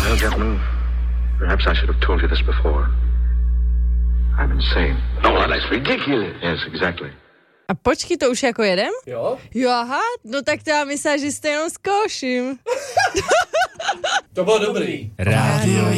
Well, gentlemen, perhaps I should have told you this before. I'm insane. No, that's ridiculous. Yes, exactly. A počkej, to už jako jedem? Jo? Jo, aha, no tak to já myslím, že jste jenom zkouším. To bylo dobrý. Rádio